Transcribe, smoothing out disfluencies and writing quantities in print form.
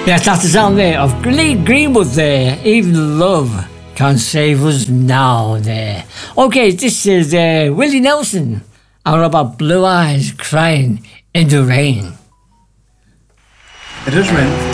Yes, that's the sound there of Lee Greenwood there. Even love can't save us now there. Okay, this is Willie Nelson. All about blue eyes crying in the rain. It is rain.